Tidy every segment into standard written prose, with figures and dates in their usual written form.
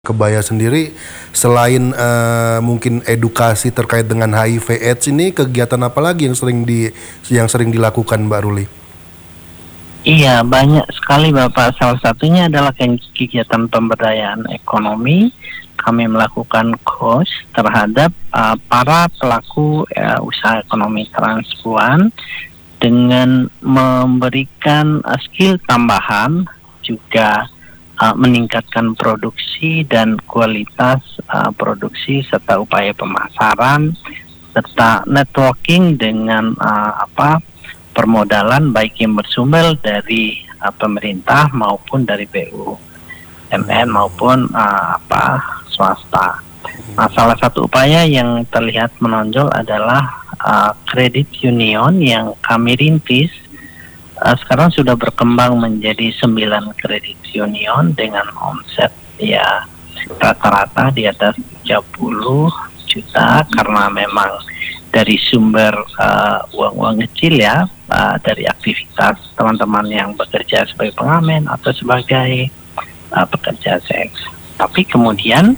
Kebaya sendiri selain mungkin edukasi terkait dengan HIV/AIDS ini, kegiatan apa lagi yang sering dilakukan Mbak Ruli? Iya, banyak sekali Bapak. Salah satunya adalah kegiatan pemberdayaan ekonomi. Kami melakukan course terhadap para pelaku usaha ekonomi transpuan dengan memberikan skill tambahan, juga meningkatkan produksi dan kualitas produksi, serta upaya pemasaran, serta networking dengan permodalan baik yang bersumber dari pemerintah maupun dari BUMN maupun swasta. Nah, salah satu upaya yang terlihat menonjol adalah kredit union yang kami rintis. Sekarang sudah berkembang menjadi 9 kredit union dengan omset ya rata-rata di atas 30 juta, karena memang dari sumber uang-uang kecil ya, dari aktivitas teman-teman yang bekerja sebagai pengamen atau sebagai pekerja seks. Tapi kemudian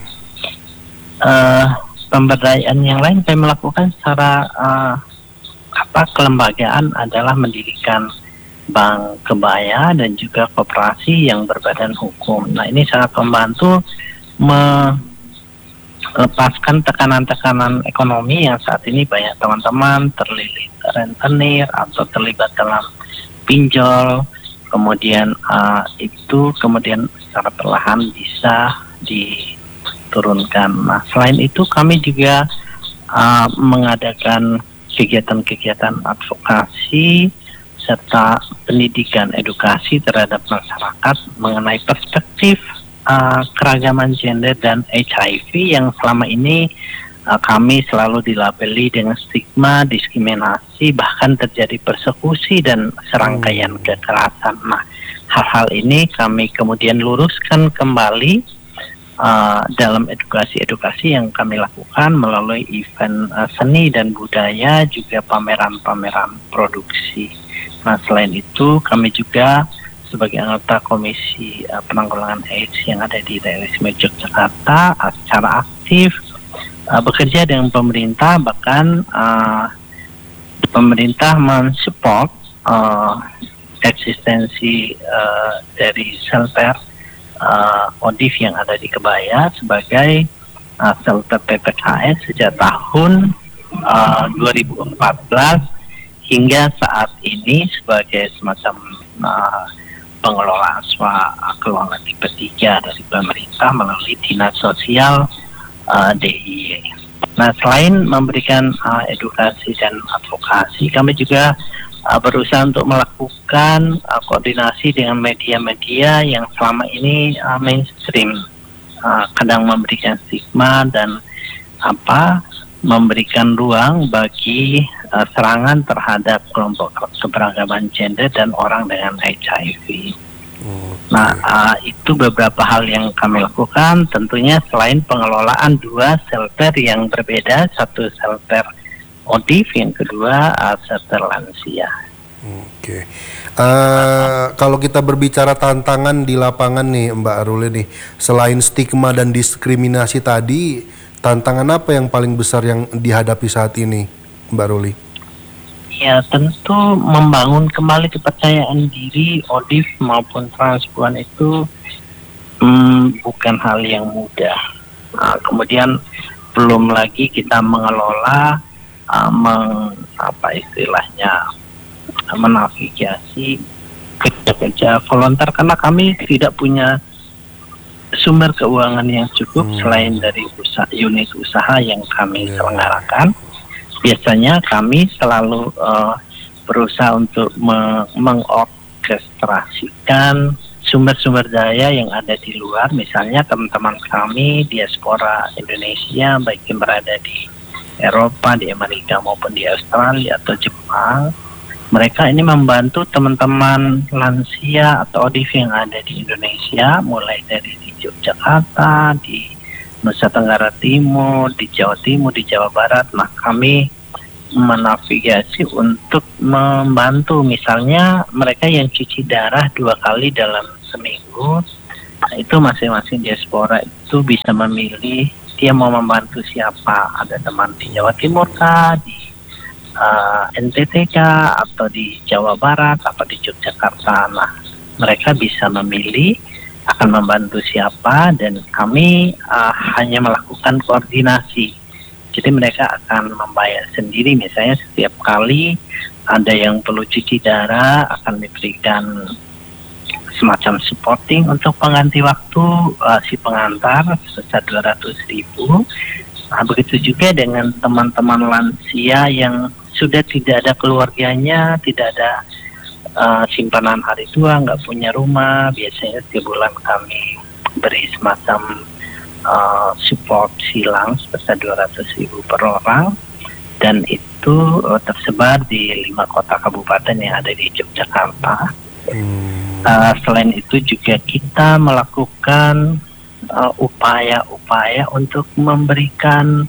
pemberdayaan yang lain kami melakukan secara kelembagaan adalah mendirikan bank kebaya dan juga koperasi yang berbadan hukum. Nah, ini sangat membantu melepaskan tekanan-tekanan ekonomi yang saat ini banyak teman-teman terlilit rentenir atau terlibat dalam pinjol. Kemudian itu kemudian secara perlahan bisa diturunkan. Nah, selain itu kami juga mengadakan kegiatan-kegiatan advokasi serta pendidikan edukasi terhadap masyarakat mengenai perspektif keragaman gender dan HIV yang selama ini kami selalu dilabeli dengan stigma, diskriminasi, bahkan terjadi persekusi dan serangkaian kekerasan. Nah, hal-hal ini kami kemudian luruskan kembali dalam edukasi yang kami lakukan melalui event seni dan budaya, juga pameran-pameran produksi. Nah, selain itu kami juga sebagai anggota Komisi Penanggulangan AIDS yang ada di daerah istimewa Yogyakarta secara aktif bekerja dengan pemerintah, bahkan pemerintah mensupport eksistensi dari shelter ODIF yang ada di Kebaya sebagai shelter PPKS sejak tahun 2014 hingga saat ini sebagai semacam pengelola keuangan tipe 3 dari pemerintah melalui Dinas Sosial DIY. Nah, selain memberikan edukasi dan advokasi, kami juga berusaha untuk melakukan koordinasi dengan media-media yang selama ini mainstream, kadang memberikan stigma dan memberikan ruang bagi serangan terhadap kelompok keberagaman gender dan orang dengan HIV. Nah, itu beberapa hal yang kami lakukan. Tentunya selain pengelolaan 2 shelter yang berbeda, satu shelter ODIF, yang kedua shelter lansia. Oke. Kalau kita berbicara tantangan di lapangan nih Mbak Ruli nih, selain stigma dan diskriminasi tadi, tantangan apa yang paling besar yang dihadapi saat ini Mbak Ruli? Ya, tentu membangun kembali kepercayaan diri ODIF maupun transpuan itu bukan hal yang mudah. Kemudian belum lagi kita mengelola menavigasi kerja-kerja volunteer, karena kami tidak punya sumber keuangan yang cukup selain dari unit usaha yang kami selenggarakan. Biasanya kami selalu berusaha untuk mengorkestrasikan sumber-sumber daya yang ada di luar. Misalnya teman-teman kami diaspora Indonesia, baik yang berada di Eropa, di Amerika maupun di Australia atau Jepang, mereka ini membantu teman-teman lansia atau ODIF yang ada di Indonesia, mulai dari di Yogyakarta, di Nusa Tenggara Timur, di Jawa Timur, di Jawa Barat. Nah, kami menavigasi untuk membantu, misalnya mereka yang cuci darah 2 kali dalam seminggu, itu masing-masing diaspora itu bisa memilih dia mau membantu siapa. Ada teman di Jawa Timur kah, di NTT kah, atau di Jawa Barat, atau di Yogyakarta. Nah, mereka bisa memilih akan membantu siapa, dan kami hanya melakukan koordinasi. Jadi mereka akan membayar sendiri, misalnya setiap kali ada yang perlu cuci darah akan diberikan semacam supporting untuk pengganti waktu si pengantar sebesar 200.000. Nah, begitu juga dengan teman-teman lansia yang sudah tidak ada keluarganya, tidak ada simpanan hari tua, nggak punya rumah. Biasanya setiap bulan kami beri semacam support silang sebesar 200.000 per orang, dan itu tersebar di 5 kota kabupaten yang ada di Yogyakarta. Selain itu juga kita melakukan upaya-upaya untuk memberikan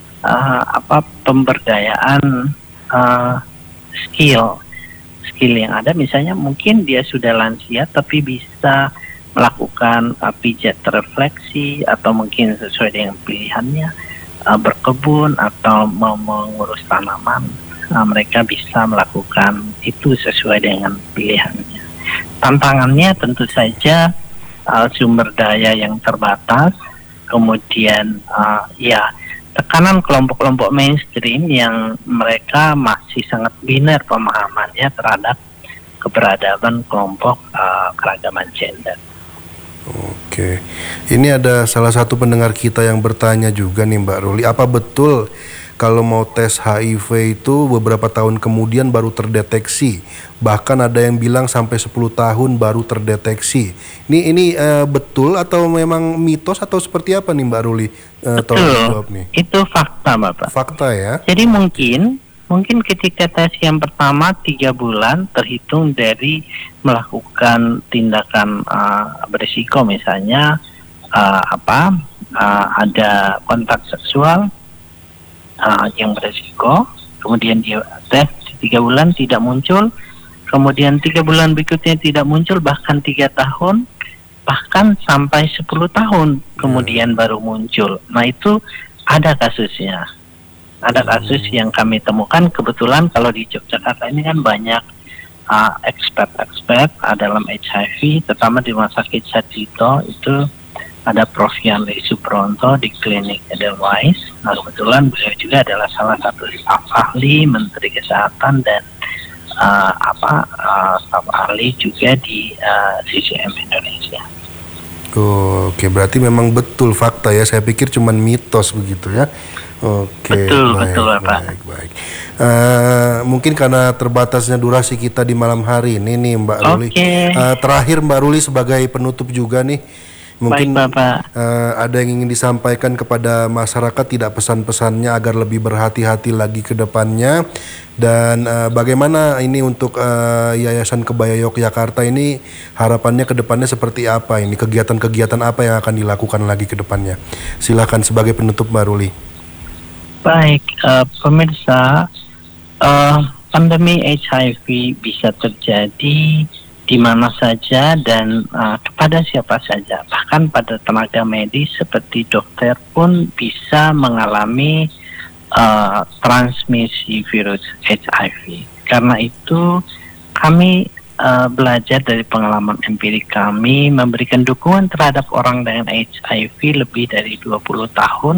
pemberdayaan skill yang ada. Misalnya mungkin dia sudah lansia tapi bisa melakukan pijat refleksi, atau mungkin sesuai dengan pilihannya berkebun atau mau mengurus tanaman. Mereka bisa melakukan itu sesuai dengan pilihannya. Tantangannya tentu saja sumber daya yang terbatas, kemudian tekanan kelompok-kelompok mainstream yang mereka masih sangat biner pemahamannya terhadap keberadaan kelompok keragaman gender. Oke, ini ada salah satu pendengar kita yang bertanya juga nih Mbak Ruli, apa betul kalau mau tes HIV itu beberapa tahun kemudian baru terdeteksi? Bahkan ada yang bilang sampai 10 tahun baru terdeteksi. Ini betul atau memang mitos atau seperti apa nih Mbak Ruli? Tolong jawab nih. Itu fakta, Bapak. Fakta ya. Jadi mungkin ketika tes yang pertama 3 bulan terhitung dari melakukan tindakan berisiko, misalnya ada kontak seksual yang berisiko, kemudian dia tes 3 bulan tidak muncul, kemudian 3 bulan berikutnya tidak muncul, bahkan 3 tahun, bahkan sampai 10 tahun kemudian baru muncul. Nah, itu ada kasusnya. Ada kasus yang kami temukan. Kebetulan kalau di Yogyakarta ini kan banyak expert dalam HIV, terutama di Rumah Sakit Sarjito itu ada Prof. Yanli Subronto di klinik Edelweiss. Nah, kebetulan beliau juga adalah salah satu staf ahli Menteri Kesehatan dan staf ahli juga di CCM Indonesia. Oke, berarti memang betul fakta ya. Saya pikir cuman mitos begitu ya. Oke, betul Pak. Baik. Mungkin karena terbatasnya durasi kita di malam hari ini nih Mbak Ruli. Terakhir Mbak Ruli sebagai penutup juga nih. Mungkin ada yang ingin disampaikan kepada masyarakat, tidak pesan-pesannya agar lebih berhati-hati lagi ke depannya, dan bagaimana ini untuk Yayasan Kebaya Yogyakarta ini harapannya ke depannya seperti apa, ini kegiatan-kegiatan apa yang akan dilakukan lagi ke depannya. Silakan sebagai penutup Mbak Ruli. Baik, pemirsa, pandemi HIV bisa terjadi di mana saja dan kepada siapa saja, bahkan pada tenaga medis seperti dokter pun bisa mengalami transmisi virus HIV. Karena itu kami belajar dari pengalaman empirik kami memberikan dukungan terhadap orang dengan HIV lebih dari 20 tahun.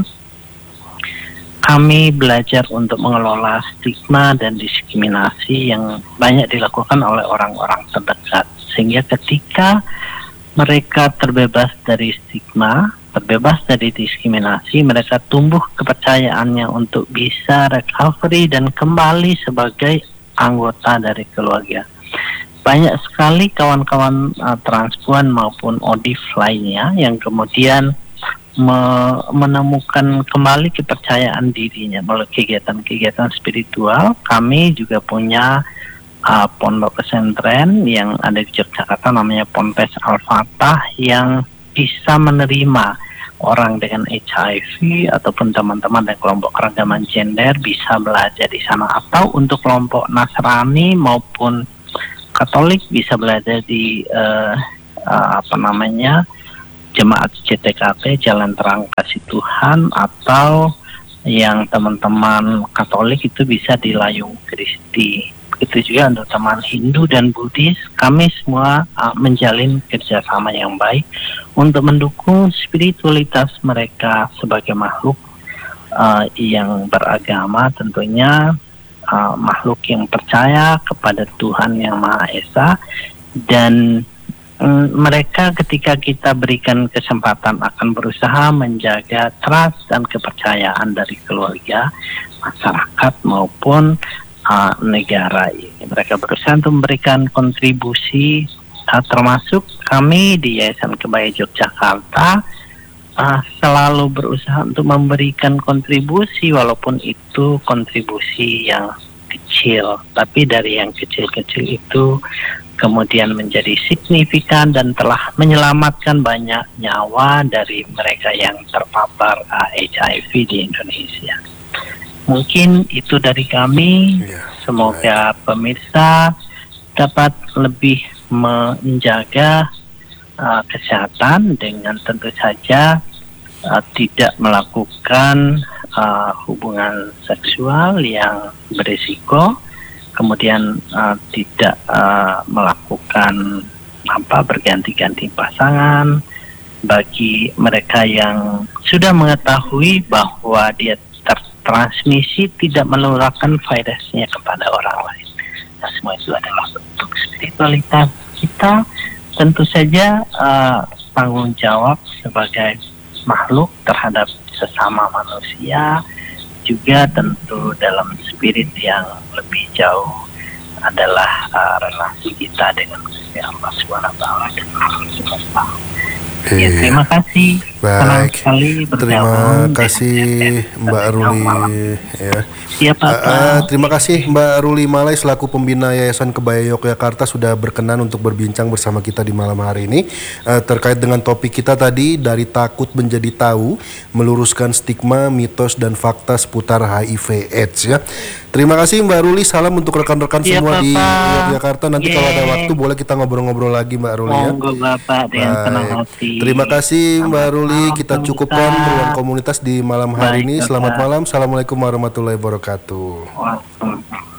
Kami belajar untuk mengelola stigma dan diskriminasi yang banyak dilakukan oleh orang-orang terdekat. Sehingga ketika mereka terbebas dari stigma, terbebas dari diskriminasi, mereka tumbuh kepercayaannya untuk bisa recovery dan kembali sebagai anggota dari keluarga. Banyak sekali kawan-kawan transpuan maupun ODIF lainnya yang kemudian menemukan kembali kepercayaan dirinya melalui kegiatan-kegiatan spiritual. Kami juga punya pondok pesantren yang ada di Yogyakarta, namanya Ponpes Al-Fatah, yang bisa menerima orang dengan HIV ataupun teman-teman dari kelompok keragaman gender bisa belajar di sana, atau untuk kelompok Nasrani maupun Katolik bisa belajar di jemaat CTKT Jalan Terang Kasih Tuhan, atau yang teman-teman Katolik itu bisa di Layung Kristi. Begitu juga untuk teman Hindu dan Buddhis, kami semua menjalin kerjasama yang baik untuk mendukung spiritualitas mereka sebagai makhluk yang beragama, tentunya makhluk yang percaya kepada Tuhan Yang Maha Esa. Dan mereka ketika kita berikan kesempatan akan berusaha menjaga trust dan kepercayaan dari keluarga, masyarakat maupun negara ini. Mereka berusaha untuk memberikan kontribusi, termasuk kami di Yayasan Kebaya Yogyakarta selalu berusaha untuk memberikan kontribusi, walaupun itu kontribusi yang kecil, tapi dari yang kecil-kecil itu kemudian menjadi signifikan dan telah menyelamatkan banyak nyawa dari mereka yang terpapar HIV di Indonesia. Mungkin itu dari kami. Semoga pemirsa dapat lebih menjaga kesehatan dengan tentu saja tidak melakukan hubungan seksual yang berisiko, kemudian tidak melakukan berganti-ganti pasangan. Bagi mereka yang sudah mengetahui bahwa dia tertransmisi, tidak menularkan virusnya kepada orang lain. Nah, semua itu adalah bentuk spiritualitas kita. Tentu saja tanggung jawab sebagai makhluk terhadap sesama manusia, juga tentu dalam spirit yang lebih jauh adalah relasi kita dengan Gusti Allah SWT dan alam semesta. Ya, terima kasih. Senang Baik. sekali Terima kasih Mbak Ruli. Ya. Siapa terima kasih Mbak Ruli Malai selaku pembina Yayasan Kebaya Yogyakarta sudah berkenan untuk berbincang bersama kita di malam hari ini terkait dengan topik kita tadi, dari takut menjadi tahu, meluruskan stigma, mitos dan fakta seputar HIV/AIDS ya. Terima kasih Mbak Ruli, salam untuk rekan-rekan semua di Yogyakarta. Nanti kalau ada waktu boleh kita ngobrol-ngobrol lagi Mbak Ruli ya. Monggo Bapak, dengan senang hati. Terima kasih Mbak Ruli, kita cukupkan ruang komunitas di malam hari ini. Selamat malam, assalamualaikum warahmatullahi wabarakatuh. Waalaikumsalam.